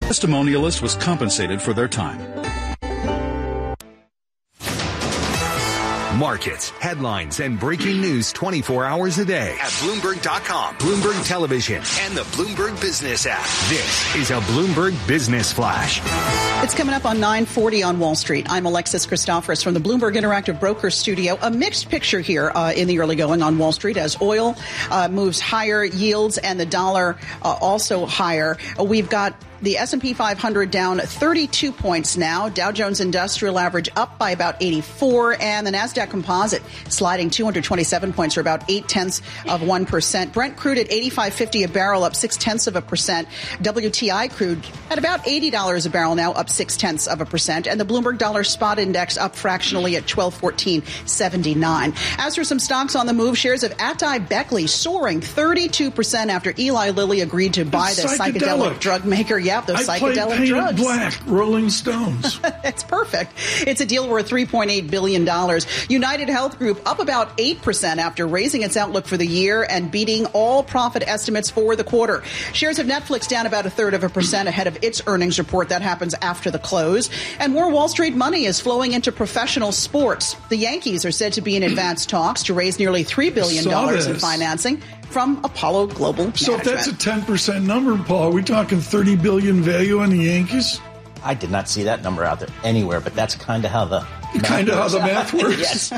Testimonialist was compensated for their time. Markets, headlines, and breaking news 24 hours a day at Bloomberg.com, Bloomberg Television, and the Bloomberg Business app. This is a Bloomberg Business Flash. It's coming up on 9:40 on Wall Street. I'm Alexis Christoforous from the Bloomberg Interactive Brokers Studio. A mixed picture here in the early going on Wall Street as oil moves higher, yields and the dollar also higher. We've got the S&P 500 down 32 points now. Dow Jones Industrial Average up by about 84. And the NASDAQ Composite sliding 227 points or about 0.8%. Brent crude at $85.50 a barrel, up 0.6%. WTI crude at about $80 a barrel now, up 0.6%. And the Bloomberg Dollar Spot Index up fractionally at 1214.79. As for some stocks on the move, shares of Atai-Beckley soaring 32% after Eli Lilly agreed to buy the psychedelic drug maker. Yep, those psychedelic drugs. Black, Rolling Stones. It's perfect. It's a deal worth $3.8 billion. United Health Group up about 8% after raising its outlook for the year and beating all profit estimates for the quarter. Shares of Netflix down about 0.33% ahead of its earnings report. That happens after the close. And more Wall Street money is flowing into professional sports. The Yankees are said to be in advanced talks to raise nearly $3 billion in financing from Apollo Global Management. So if that's a 10% number, Paul, are we talking $30 billion value on the Yankees? I did not see that number out there anywhere, but that's kind of how the math works. Yes.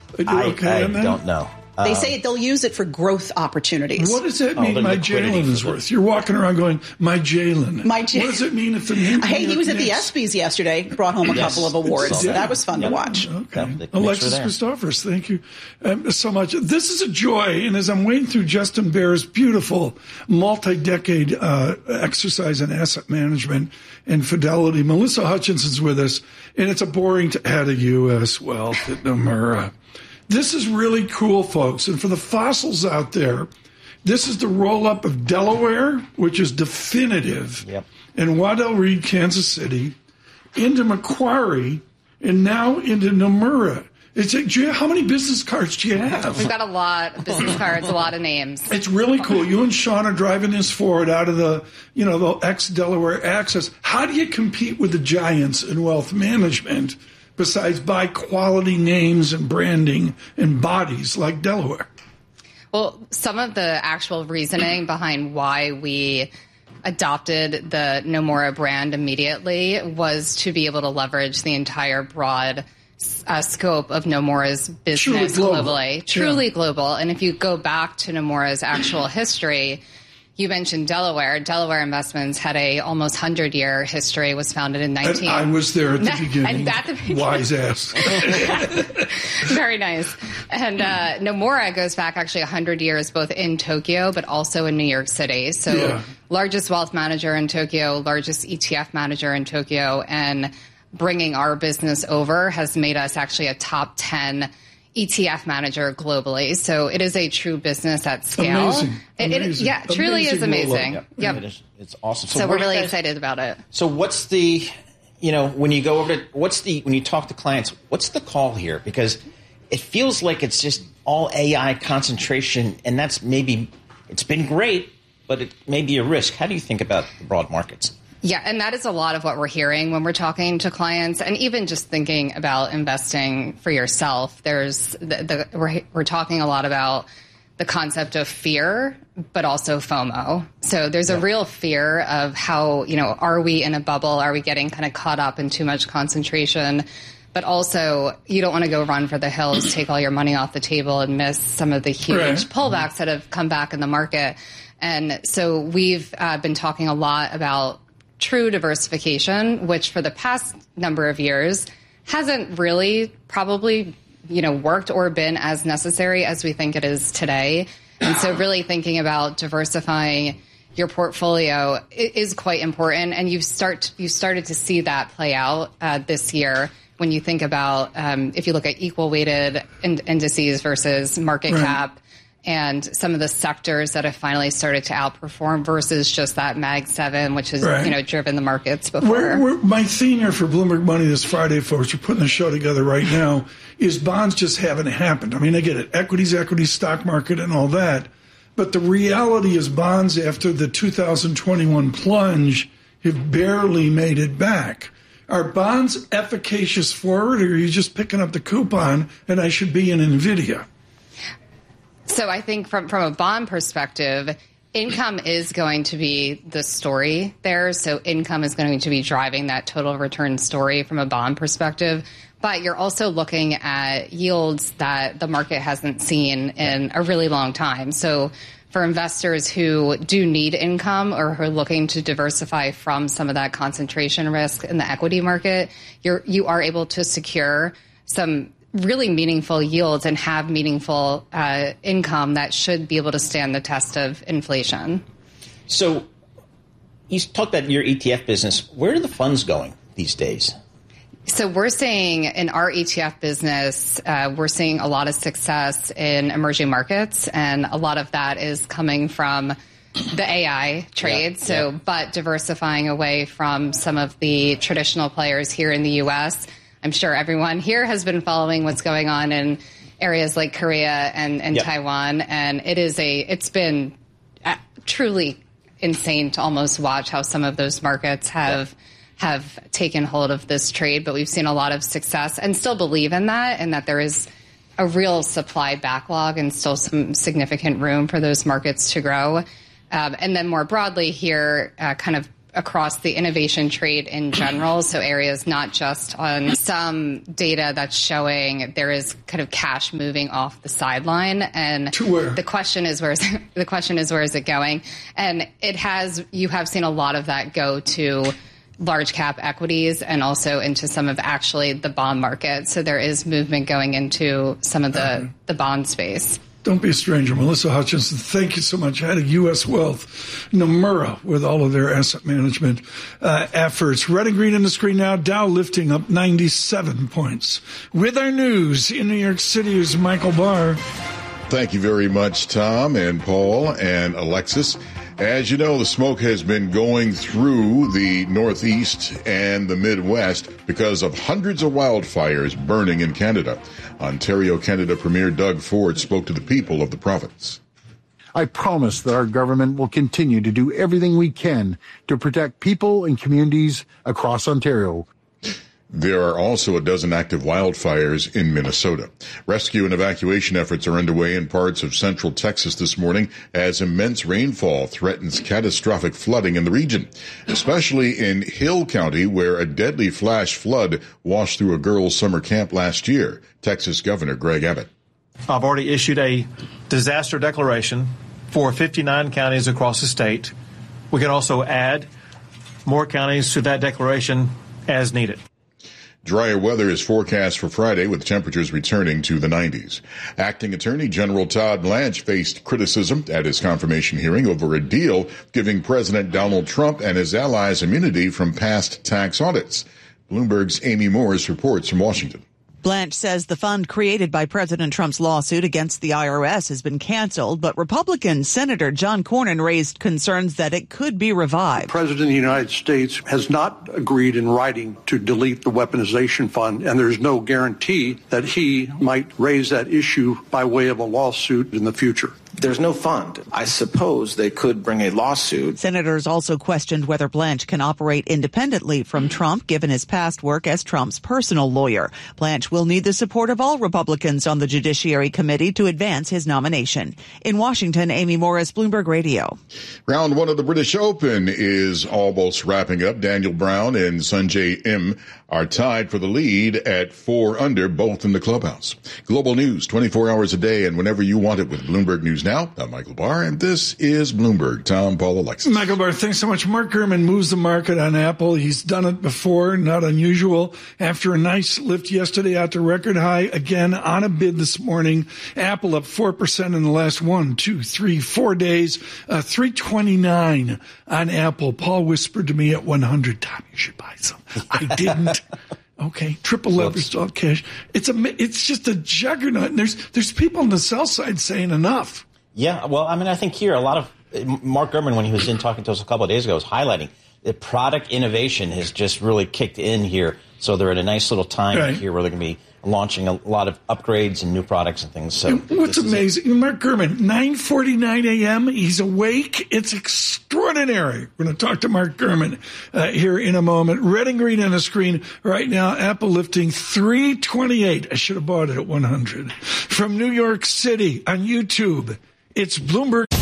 I don't know. They say they'll use it for growth opportunities. What does that mean, my Jalen is worth? You're walking around going, my Jalen. What does it mean if the name? Hey, he was at the ESPYs yesterday, brought home a couple of awards. So that was fun to watch. Okay. Alexis Christoforous, thank you so much. This is a joy, and as I'm wading through Justin Bear's beautiful multi-decade exercise in asset management and fidelity, Melissa Hutchinson's with us, and it's a boring to add a U.S. wealth at Nomura. This is really cool, folks. And for the fossils out there, this is the roll-up of Delaware, which is definitive, and Waddell Reed, Kansas City, into Macquarie, and now into Nomura. How many business cards do you have? We've got a lot of business cards, a lot of names. It's really cool. You and Sean are driving this forward out of the ex-Delaware Access. How do you compete with the giants in wealth management besides buy quality names and branding and bodies like Delaware? Well, some of the actual reasoning behind why we adopted the Nomura brand immediately was to be able to leverage the entire broad scope of Nomura's business globally. Truly global. And if you go back to Nomura's actual history, you mentioned Delaware. Delaware Investments had a almost 100-year history, was founded in 19... I was there at the beginning. Wise ass. Very nice. And Nomura goes back actually 100 years, both in Tokyo, but also in New York City. So largest wealth manager in Tokyo, largest ETF manager in Tokyo, and bringing our business over has made us actually a top 10 ETF manager globally. So it is a true business at scale. Amazing. It truly is amazing. It's awesome. So we're really excited about it. So what's the, when you go over to, when you talk to clients, what's the call here? Because it feels like it's just all AI concentration, and that's it's been great, but it may be a risk. How do you think about the broad markets? Yeah, and that is a lot of what we're hearing when we're talking to clients, and even just thinking about investing for yourself. There's we're talking a lot about the concept of fear, but also FOMO. So there's a real fear of how, are we in a bubble? Are we getting kind of caught up in too much concentration? But also, you don't want to go run for the hills, take all your money off the table, and miss some of the huge pullbacks that have come back in the market. And so we've been talking a lot about true diversification, which for the past number of years hasn't really probably, worked or been as necessary as we think it is today. And so really thinking about diversifying your portfolio is quite important. And you've started to see that play out this year when you think about if you look at equal weighted indices versus market cap, and some of the sectors that have finally started to outperform versus just that Mag 7, which has driven the markets before. My theme here for Bloomberg Money this Friday, folks, we're putting the show together right now, is bonds just haven't happened. I mean, I get it. Equities, stock market, and all that. But the reality is bonds after the 2021 plunge have barely made it back. Are bonds efficacious forward, or are you just picking up the coupon and I should be in NVIDIA? So I think from a bond perspective, income is going to be the story there. So income is going to be driving that total return story from a bond perspective. But you're also looking at yields that the market hasn't seen in a really long time. So for investors who do need income or who are looking to diversify from some of that concentration risk in the equity market, you are able to secure some really meaningful yields and have meaningful income that should be able to stand the test of inflation. So you talked about your ETF business. Where are the funds going these days? So we're seeing in our ETF business, we're seeing a lot of success in emerging markets, and a lot of that is coming from the AI trade. But diversifying away from some of the traditional players here in the U.S. I'm sure everyone here has been following what's going on in areas like Korea and Taiwan, and it's been truly insane to almost watch how some of those markets have taken hold of this trade. But we've seen a lot of success and still believe in that, and that there is a real supply backlog and still some significant room for those markets to grow. And then more broadly here, kind of across the innovation trade in general, so areas not just on some data that's showing there is kind of cash moving off the sideline, and to where? The question is where is it going? And you have seen a lot of that go to large cap equities and also into some of actually the bond market. So there is movement going into some of the bond space. Don't be a stranger. Melissa Hutchinson, thank you so much. Head of U.S. Wealth, Nomura, with all of their asset management efforts. Red and green on the screen now. Dow lifting up 97 points. With our news in New York City is Michael Barr. Thank you very much, Tom and Paul and Alexis. As you know, the smoke has been going through the Northeast and the Midwest because of hundreds of wildfires burning in Canada. Ontario, Canada Premier Doug Ford spoke to the people of the province. I promise that our government will continue to do everything we can to protect people and communities across Ontario. There are also a dozen active wildfires in Minnesota. Rescue and evacuation efforts are underway in parts of central Texas this morning as immense rainfall threatens catastrophic flooding in the region, especially in Hill County, where a deadly flash flood washed through a girls' summer camp last year. Texas Governor Greg Abbott. I've already issued a disaster declaration for 59 counties across the state. We can also add more counties to that declaration as needed. Drier weather is forecast for Friday with temperatures returning to the 90s. Acting Attorney General Todd Blanche faced criticism at his confirmation hearing over a deal giving President Donald Trump and his allies immunity from past tax audits. Bloomberg's Amy Morris reports from Washington. Blanche says the fund created by President Trump's lawsuit against the IRS has been canceled, but Republican Senator John Cornyn raised concerns that it could be revived. The President of the United States has not agreed in writing to delete the weaponization fund, and there's no guarantee that he might raise that issue by way of a lawsuit in the future. There's no fund. I suppose they could bring a lawsuit. Senators also questioned whether Blanche can operate independently from Trump, given his past work as Trump's personal lawyer. Blanche will need the support of all Republicans on the Judiciary Committee to advance his nomination. In Washington, Amy Morris, Bloomberg Radio. Round one of the British Open is almost wrapping up. Daniel Brown and Sungjae Im are tied for the lead at 4 under, both in the clubhouse. Global news 24 hours a day and whenever you want it with Bloomberg News Now. I'm Michael Barr, and this is Bloomberg. Tom, Paul, Alexis. Michael Barr, thanks so much. Mark Gurman moves the market on Apple. He's done it before, not unusual. After a nice lift yesterday out to record high, again on a bid this morning. Apple up 4% in the last 4 days. 329 on Apple. Paul whispered to me at 100, Tom, you should buy some. I didn't. Okay, triple leveraged off cash. It's just a juggernaut. And there's people on the sell side saying enough. Yeah, well, I mean, I think here a lot of Mark Gurman, when he was in talking to us a couple of days ago, was highlighting that product innovation has just really kicked in here. So they're at a nice little time here where they're going to be launching a lot of upgrades and new products and things. So what's amazing, Mark Gurman, 9:49 a.m., he's awake. It's extraordinary. We're going to talk to Mark Gurman here in a moment. Red and green on the screen right now. Apple lifting $328. I should have bought it at 100. From New York City on YouTube, it's Bloomberg.